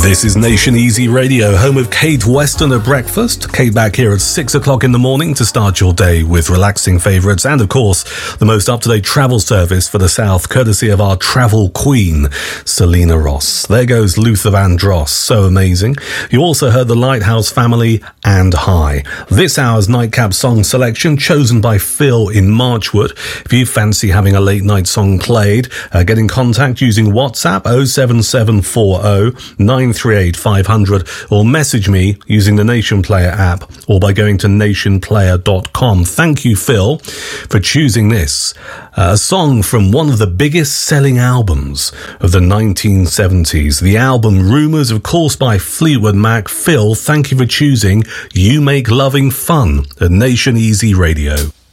This is Nation Easy Radio, home of Kate Weston at breakfast. Kate back here at 6 o'clock in the morning to start your day with relaxing favourites and, of course, the most up-to-date travel service for the South, courtesy of our travel queen, Selena Ross. There goes Luther Vandross, so amazing. You also heard the Lighthouse Family and High. This hour's nightcap song selection chosen by Phil in Marchwood. If you fancy having a late night song played, get in contact using WhatsApp 07740 938 500 or message me using the Nation Player app or by going to nationplayer.com. Thank you, Phil, for choosing this. A song from one of the biggest selling albums of the 1970s. The album Rumours, of course, by Fleetwood Mac. Phil, thank you for choosing You Make Loving Fun at Nation Easy Radio.